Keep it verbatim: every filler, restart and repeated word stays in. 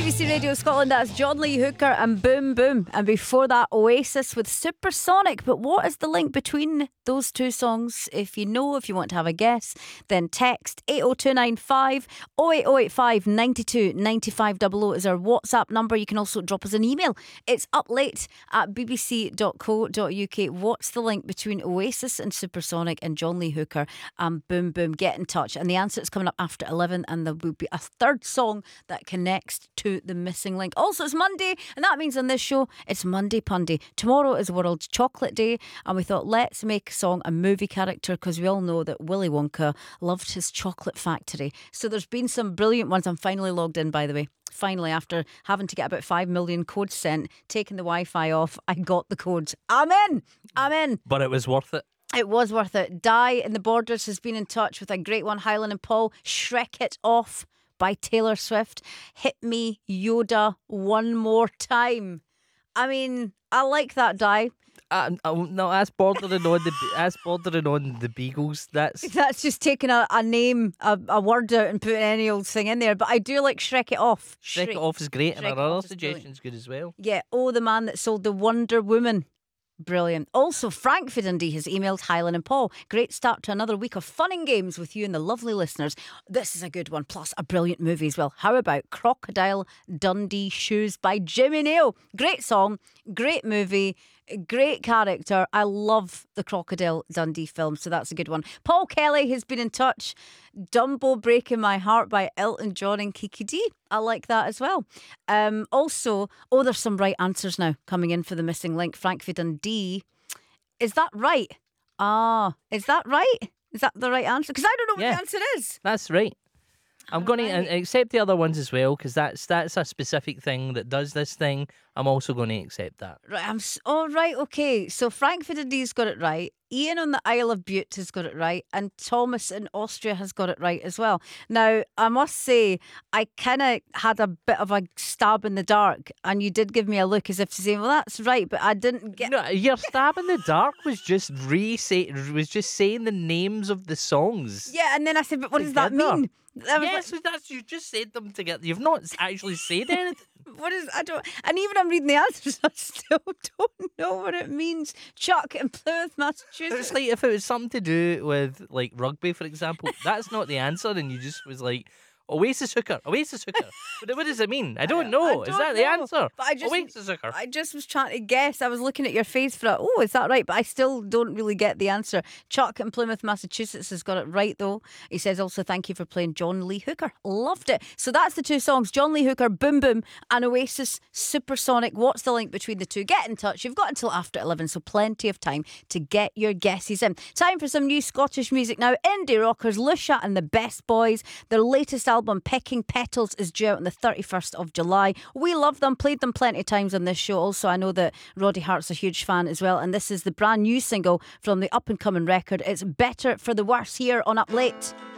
B C Radio Scotland, that's John Lee Hooker and Boom Boom. And before that, Oasis with Supersonic. But what is the link between those two songs? If you know, if you want to have a guess, then text eight oh two nine five oh eight oh eight five nine two nine five zero zero is our WhatsApp number. You can also drop us an email. It's uplate at b b c dot co dot u k. What's the link between Oasis and Supersonic and John Lee Hooker and Boom Boom? Get in touch. And the answer is coming up after eleven, and there will be a third song that connects to the missing link. Also, it's Monday, and that means on this show it's Monday Pundy. Tomorrow is World Chocolate Day, and we thought let's make a song a movie character, because we all know that Willy Wonka loved his chocolate factory. So there's been some brilliant ones. I'm finally logged in, by the way. Finally, after having to get about five million codes sent, taking the Wi-Fi off, I got the codes. I'm in. I'm in. But it was worth it. It was worth it. Di in the Borders has been in touch with a great one. Highland and Paul, Shrek It Off by Taylor Swift. Hit me, Yoda, one more time. I mean, I like that, Di. Uh, no, that's bordering on the that's bordering on the Beagles. That's that's just taking a, a name, a, a word out and putting any old thing in there. But I do like Shrek It Off. Shrek It Off is great, Shrek and our It other Off is suggestion's good as well. Yeah. Oh, the man that sold the Wonder Woman. Brilliant. Also, Frank for Dundee has emailed Highland and Paul. Great start to another week of fun and games with you and the lovely listeners. This is a good one, plus a brilliant movie as well. How about Crocodile Dundee Shoes by Jimmy Nail? Great song, great movie, great character. I love the Crocodile Dundee film, so that's a good one. Paul Kelly has been in touch. Dumbo Breaking My Heart by Elton John and Kiki D. I like that as well. Um, also, oh, there's some right answers now coming in for the missing link. Frank for Dundee. Is that right? Ah, is that right? Is that the right answer? Because I don't know what Yeah, the answer is. That's right. I'm going Right. to accept the other ones as well, because that's that's a specific thing that does this thing. I'm also going to accept that. Right, I'm. s- Oh, right, okay. So Frank for Dundee's got it right. Ian on the Isle of Bute has got it right, and Thomas in Austria has got it right as well. Now, I must say, I kind of had a bit of a stab in the dark, and you did give me a look as if to say, "Well, that's right," but I didn't get. No, your stab in the dark was just re say was just saying the names of the songs. Yeah, and then I said, "But what does that Together. mean?" I was Yes, that's you just said them together. You've not actually said anything. like, "What is?" I don't. And even I'm reading the answers, I still don't know what it means. Chuck in Plymouth, Massachusetts. It's like if it was something to do with like rugby, for example. That's not the answer, and you just was like Oasis Hooker, Oasis Hooker. What, what does it mean? I don't know. I Is don't that the know. answer? But I just- Oasis Hooker. I just was trying to guess. I was looking at your face for a, oh, is that right? But I still don't really get the answer. Chuck in Plymouth, Massachusetts has got it right, though. He says also, thank you for playing John Lee Hooker. Loved it. So that's the two songs, John Lee Hooker, Boom Boom, and Oasis, Supersonic. What's the link between the two? Get in touch. You've got until after eleven, so plenty of time to get your guesses in. Time for some new Scottish music now. Indie rockers Lucia and the Best Boys. Their latest album, Pecking Petals, is due out on the thirty-first of July. We love them, played them plenty of times on this show. Also, I know that Roddy Hart's a huge fan as well, and this is the brand new single from the up and coming record. It's Better for the Worse here on Up Late.